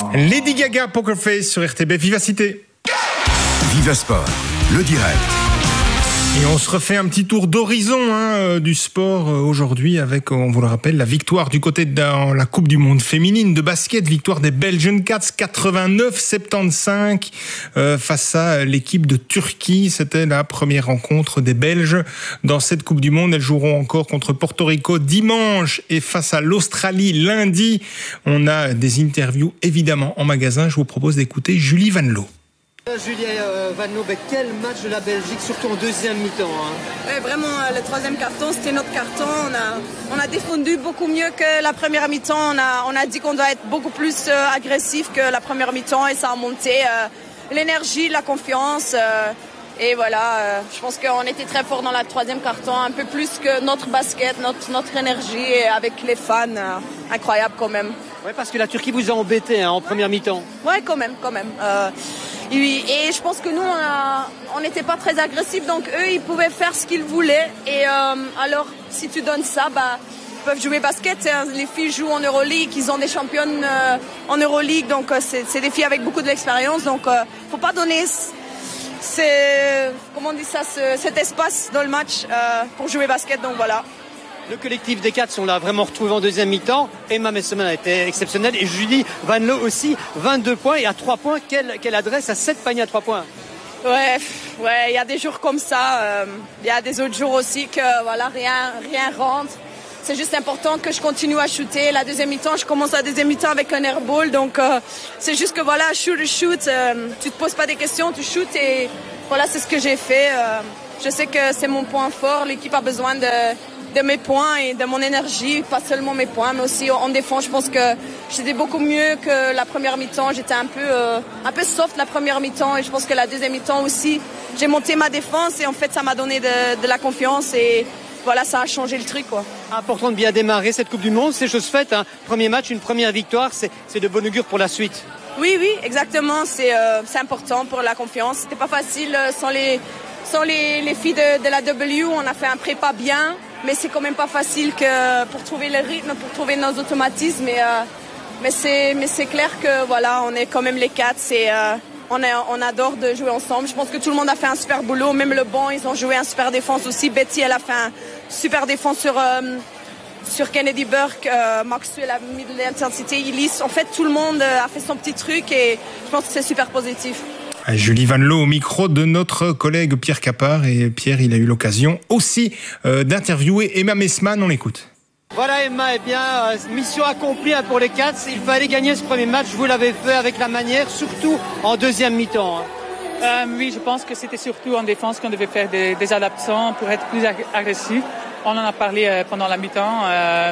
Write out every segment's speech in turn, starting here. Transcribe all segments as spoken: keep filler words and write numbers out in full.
Lady Gaga, Poker Face sur R T B Vivacité. Viva Sport, le direct. Et on se refait un petit tour d'horizon hein, du sport aujourd'hui avec, on vous le rappelle, la victoire du côté de la Coupe du Monde féminine de basket, victoire des Belgian Cats quatre-vingt-neuf à soixante-quinze euh, face à l'équipe de Turquie. C'était la première rencontre des Belges dans cette Coupe du Monde. Elles joueront encore contre Porto Rico dimanche et face à l'Australie lundi. On a des interviews évidemment en magasin. Je vous propose d'écouter Julie Van Loo. Julie euh, Van Loo, ben, quel match de la Belgique, surtout en deuxième mi-temps. Hein. Ouais, vraiment, le troisième carton, c'était notre carton. On a, on a défendu beaucoup mieux que la première mi-temps. On a, on a dit qu'on doit être beaucoup plus euh, agressif que la première mi-temps et ça a monté euh, l'énergie, la confiance. Euh, et voilà, euh, je pense qu'on était très fort dans la troisième carton, un peu plus que notre basket, notre, notre énergie et avec les fans. Euh, incroyable quand même. Ouais, parce que la Turquie vous a embêté hein, en première mi-temps. Ouais, quand même, quand même. Euh, Et, et je pense que nous, on n'était pas très agressifs, donc eux, ils pouvaient faire ce qu'ils voulaient. Et euh, alors, si tu donnes ça, bah, ils peuvent jouer basket. Hein. Les filles jouent en Euroleague, ils ont des championnes euh, en Euroleague, donc euh, c'est, c'est des filles avec beaucoup d'expérience. Donc, il euh, ne faut pas donner c'est, comment on dit ça, ce, cet espace dans le match euh, pour jouer basket. Donc voilà. Le collectif des Cats, on l'a vraiment retrouvé en deuxième mi-temps. Emma Messeman a été exceptionnelle et Julie Van Loo aussi, vingt-deux points et à trois points, quelle, quelle adresse à sept paniers à trois points. Ouais, ouais, il y a des jours comme ça, il euh, y a des autres jours aussi que voilà, rien, rien rentre. C'est juste important que je continue à shooter. La deuxième mi-temps, je commence la deuxième mi-temps avec un airball, donc euh, c'est juste que voilà, shoot, shoot, euh, tu te poses pas des questions, tu shootes et voilà, c'est ce que j'ai fait. Euh, je sais que c'est mon point fort, l'équipe a besoin de de mes points et de mon énergie, pas seulement mes points, mais aussi en défense. Je pense que j'étais beaucoup mieux que la première mi-temps. J'étais un peu, euh, un peu soft la première mi-temps et je pense que la deuxième mi-temps aussi, j'ai monté ma défense et en fait, ça m'a donné de, de la confiance et voilà, ça a changé le truc, quoi. Important de bien démarrer cette Coupe du Monde, c'est chose faite. Hein. Premier match, une première victoire, c'est, c'est de bon augure pour la suite. Oui, oui, exactement. C'est, euh, c'est important pour la confiance. C'était pas facile sans les, sans les, les filles de, de la W. On a fait un prépa bien. Mais c'est quand même pas facile que pour trouver le rythme, pour trouver nos automatismes. Mais, euh, mais, c'est, mais c'est clair que voilà, on est quand même les quatre. C'est, euh, on, est, on adore de jouer ensemble. Je pense que tout le monde a fait un super boulot. Même le banc, ils ont joué un super défense aussi. Betty, elle a fait un super défense sur, euh, sur Kennedy Burke. Euh, Maxwell a mis de l'intensité. Ellis. En fait, tout le monde a fait son petit truc et je pense que c'est super positif. Julie Van Loo au micro de notre collègue Pierre Capard. Et Pierre, il a eu l'occasion aussi euh, d'interviewer Emma Messeman. On l'écoute. Voilà Emma, eh bien, euh, mission accomplie hein, pour les Cats. Il fallait gagner ce premier match. Vous l'avez fait avec la manière, surtout en deuxième mi-temps. Hein. Euh, oui, je pense que c'était surtout en défense qu'on devait faire des, des adaptations pour être plus ag- agressif. On en a parlé euh, pendant la mi-temps. Euh,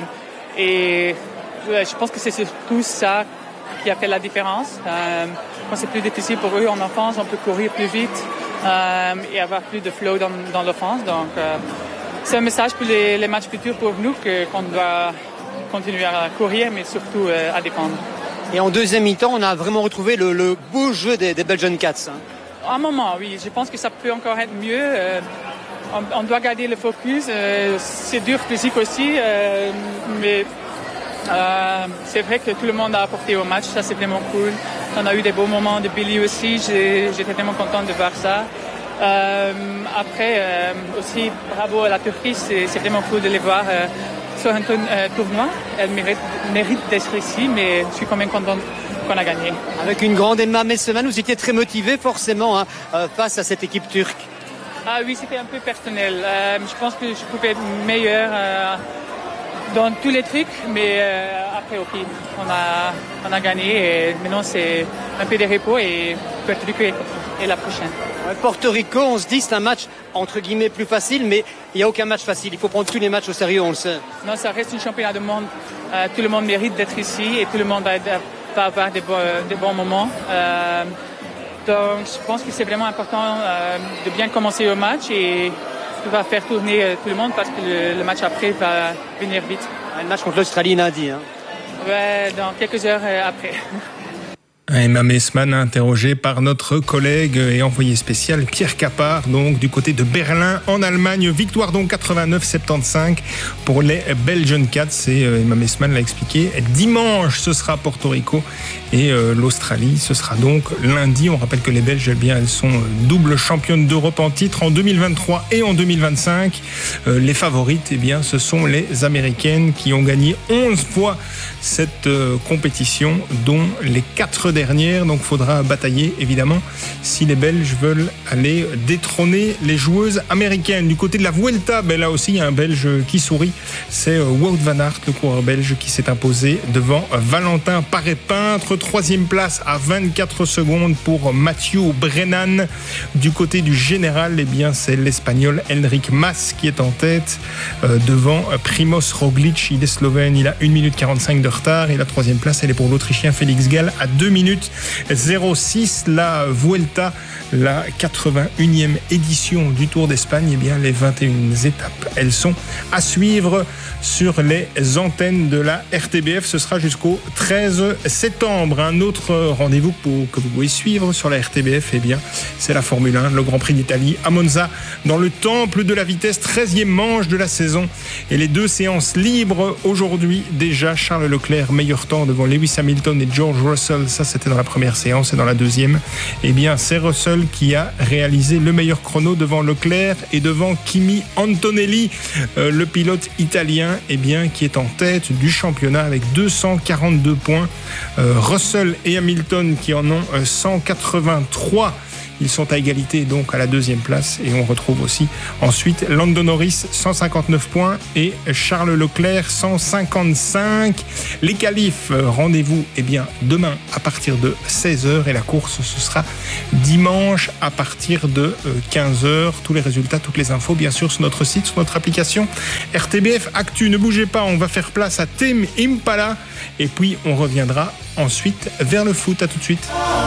et euh, je pense que c'est surtout ça qui a fait la différence. Euh, quand c'est plus difficile pour eux en offense, on peut courir plus vite euh, et avoir plus de flow dans, dans l'offense. Donc, euh, c'est un message pour les, les matchs futurs pour nous que, qu'on doit continuer à courir, mais surtout euh, à défendre. Et en deuxième mi-temps, on a vraiment retrouvé le, le beau jeu des, des Belgian Cats. Hein. À un moment, oui. Je pense que ça peut encore être mieux. Euh, on, on doit garder le focus. Euh, c'est dur physique aussi, euh, mais... Euh, c'est vrai que tout le monde a apporté au match, ça c'est vraiment cool. On a eu des beaux moments de Billy aussi, J'ai, j'étais vraiment content de voir ça. Euh, après euh, aussi bravo à la Turquie, c'est, c'est vraiment cool de les voir euh, sur un tour, euh, tournoi. Elle mérite, mérite d'être ici, mais je suis quand même content qu'on a gagné. Avec une grande Emma Messeman, vous étiez très motivé forcément hein, euh, face à cette équipe turque. Ah oui, c'était un peu personnel. Euh, je pense que je pouvais être meilleur. Euh, dans tous les trucs, mais euh, après, ok, on a, on a gagné et maintenant c'est un peu de repos et Puerto Rico est la prochaine. Ouais, Porto Rico, on se dit c'est un match entre guillemets plus facile, mais il n'y a aucun match facile. Il faut prendre tous les matchs au sérieux, on le sait. Non, ça reste un championnat du monde. Euh, tout le monde mérite d'être ici et tout le monde va, va avoir des, bo- des bons moments. Euh, donc, je pense que c'est vraiment important euh, de bien commencer le match et va faire tourner euh, tout le monde parce que le, le match après va venir vite. Le match contre l'Australie lundi. Hein. Ouais, dans quelques heures euh, après. Emma Meesman, interrogée par notre collègue et envoyé spécial Pierre Capard, donc du côté de Berlin en Allemagne. Victoire donc quatre-vingt-neuf à soixante-quinze pour les Belgian Cats. Et euh, Emma Meesman l'a expliqué. Dimanche, ce sera Porto Rico et euh, l'Australie. Ce sera donc lundi. On rappelle que les Belges, eh bien, elles sont euh, doubles championnes d'Europe en titre en deux mille vingt-trois et en deux mille vingt-cinq. Euh, les favorites, eh bien, ce sont les Américaines qui ont gagné onze fois cette euh, compétition, dont les quatre dernière, donc faudra batailler évidemment si les Belges veulent aller détrôner les joueuses américaines. Du côté de la Vuelta, ben là aussi il y a un Belge qui sourit, c'est Wout van Aert, le coureur belge qui s'est imposé devant Valentin Paré-Peintre. Troisième place à vingt-quatre secondes pour Mathieu Brennan. Du côté du général, eh bien c'est l'Espagnol Enric Mas qui est en tête euh, devant Primoz Roglic. Il est slovène, il a une minute quarante-cinq de retard et la troisième place elle est pour l'Autrichien Félix Gall à deux minutes zéro six. La Vuelta, la quatre-vingt-unième édition du Tour d'Espagne, eh bien les vingt et une étapes, elles sont à suivre sur les antennes de la R T B F. Ce sera jusqu'au treize septembre. Un autre rendez-vous pour, que vous pouvez suivre sur la R T B F, eh bien c'est la Formule un, le Grand Prix d'Italie à Monza, dans le temple de la vitesse, treizième manche de la saison. Et les deux séances libres aujourd'hui déjà. Charles Leclerc, meilleur temps devant Lewis Hamilton et George Russell. Ça, c'était dans la première séance. Et dans la deuxième, eh bien, c'est Russell qui a réalisé le meilleur chrono devant Leclerc et devant Kimi Antonelli, euh, le pilote italien, eh bien, qui est en tête du championnat avec deux cent quarante-deux points. Euh, Russell et Hamilton qui en ont euh, cent quatre-vingt-trois. Ils sont à égalité donc à la deuxième place et on retrouve aussi ensuite Lando Norris cent cinquante-neuf points et Charles Leclerc cent cinquante-cinq. Les qualifs, rendez-vous eh bien demain à partir de seize heures et la course ce sera dimanche à partir de quinze heures. Tous les résultats, toutes les infos bien sûr sur notre site, sur notre application R T B F Actu. Ne bougez pas, on va faire place à Tame Impala et puis on reviendra ensuite vers le foot. À tout de suite.